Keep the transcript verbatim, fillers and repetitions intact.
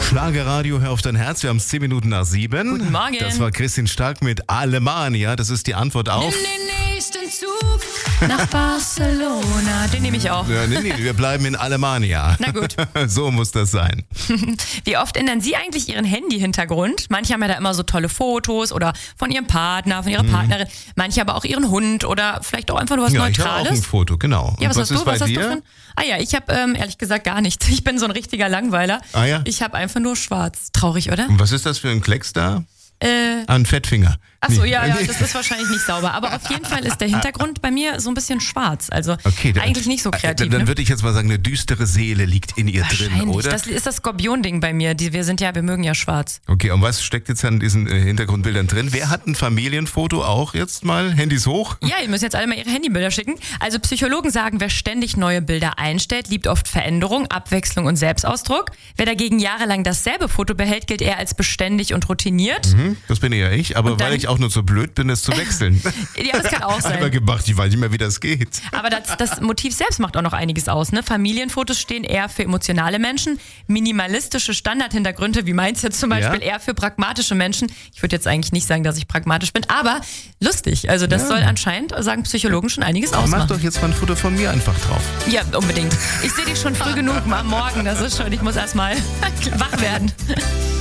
Schlagerradio, hör auf dein Herz. Wir haben es zehn Minuten nach sieben. Guten Morgen. Das war Christine Stark mit Alemania. Das ist die Antwort auf... Nimm den nächsten Zug nach Barcelona. Den nehme ich auch. Ja, nee, nee, wir bleiben in Alemania. Na gut. So muss das sein. Wie oft ändern Sie eigentlich Ihren Handy-Hintergrund? Manche haben ja da immer so tolle Fotos oder von Ihrem Partner, von Ihrer Mhm. Partnerin. Manche aber auch Ihren Hund oder vielleicht auch einfach nur was Ja, ich habe auch Neutrales. ein Foto, genau. Ja, Und was, was hast ist du? bei Was hast dir? du drin? Ah ja, ich habe ähm, ehrlich gesagt gar nichts. Ich bin so ein richtiger Langweiler. Ah ja? Ich habe einfach nur schwarz. Traurig, oder? Und was ist das für ein Klecks da? Äh, Ah, ein Fettfinger. Achso, Nee. ja, ja, das ist wahrscheinlich nicht sauber. Aber auf jeden Fall ist der Hintergrund bei mir so ein bisschen schwarz. Also Okay, dann, eigentlich nicht so kreativ. Dann, dann ne? würde ich jetzt mal sagen, eine düstere Seele liegt in ihr drin, Wahrscheinlich. oder? Das ist das Skorpion-Ding bei mir. Die, wir sind ja, wir mögen ja schwarz. Okay, und was steckt jetzt an diesen äh, Hintergrundbildern drin? Wer hat ein Familienfoto auch jetzt mal? Handys hoch? Ja, ihr müsst jetzt alle mal ihre Handybilder schicken. Also Psychologen sagen, wer ständig neue Bilder einstellt, liebt oft Veränderung, Abwechslung und Selbstausdruck. Wer dagegen jahrelang dasselbe Foto behält, gilt eher als beständig und routiniert. Hm, das bin ja ich, aber Und dann- weil ich auch nur so blöd bin, es zu wechseln. Ja, das kann auch Einmal sein. gemacht, ich weiß nicht mehr, wie das geht. Aber das, das Motiv selbst macht auch noch einiges aus. Ne? Familienfotos stehen eher für emotionale Menschen. Minimalistische Standardhintergründe, wie meins jetzt zum Beispiel, Ja. eher für pragmatische Menschen. Ich würde jetzt eigentlich nicht sagen, dass ich pragmatisch bin, aber lustig. Also das Ja. soll anscheinend, sagen Psychologen, schon einiges Mach ausmachen. doch jetzt mal ein Foto von mir einfach drauf. Ja, unbedingt. Ich sehe dich schon früh genug am Morgen. Das ist schon, ich muss erst mal wach werden.